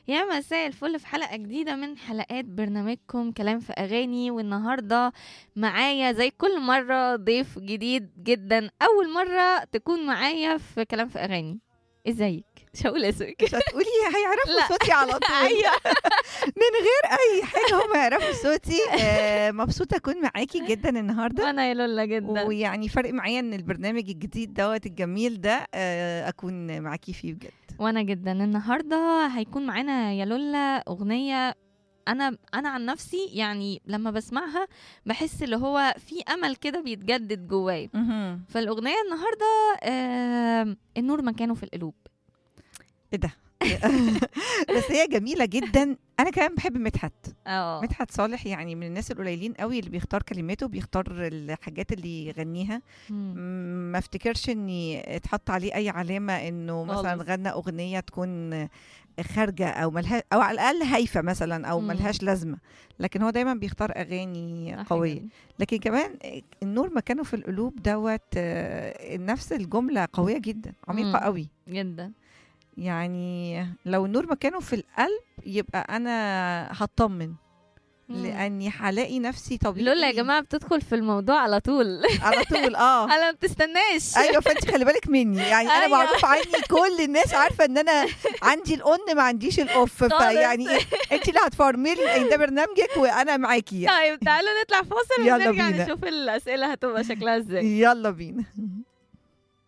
يا مساء الفل في حلقة جديدة من حلقات برنامجكم كلام في أغاني. والنهاردة معايا زي كل مرة ضيف جديد جدا، أول مرة تكون معايا في كلام في أغاني. ازيك؟ مش هقول اسمك. مش هتقولي هيعرفوا لا. صوتي على طول. أيوة. من غير اي حاجه هم يعرفوا صوتي. مبسوطه اكون معاكي جدا النهارده. وأنا يا لولا جدا. ويعني فرق معايا ان البرنامج الجديد دوت الجميل ده اكون معاكي فيه بجد. وأنا جدا النهاردة هيكون معانا يا لولا أغنية. أنا عن نفسي يعني لما بسمعها بحس اللي هو في أمل كده بيتجدد جواي. فالأغنية النهاردة النور مكانه في القلوب. ايه ده؟ بس هي جميله جدا. انا كمان بحب مدحت صالح، يعني من الناس القليلين قوي اللي بيختار كلماته، بيختار الحاجات اللي يغنيها. ما افتكرش اني اتحط عليه اي علامه انه مثلا خالص. غنى اغنيه تكون خارجه او ملها او على الاقل هايفه مثلا او ملهاش لازمه، لكن هو دايما بيختار اغاني قويه. لكن كمان النور مكانه في القلوب دوت، نفس الجمله قويه جدا، عميقه قوي جدا. يعني لو النور مكانه في القلب يبقى انا هطمن، لاني هلاقي نفسي طبيعي. لولا يا جماعه بتدخل في الموضوع على طول. على طول. انا ما بتستناش. ايوه، فانت خلي بالك مني، يعني انا أيوة. معروف عني، كل الناس عارفه ان انا عندي الاون ما عنديش الاوف، فيعني ايه، انت اللي هتفرملي ده برنامجك وانا معاكي يعني. طيب تعالوا نطلع فاصل يلا ونرجع بينا. نشوف الاسئله هتبقى شكلها ازاي. يلا بينا.